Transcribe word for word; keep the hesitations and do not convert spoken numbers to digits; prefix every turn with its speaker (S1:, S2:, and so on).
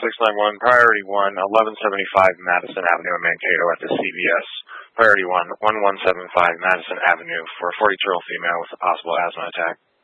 S1: six nine one, Priority one, eleven seventy-five Madison Avenue in Mankato at the C V S. Priority one, one one seven five Madison Avenue for a forty-two-year-old female with a possible asthma attack.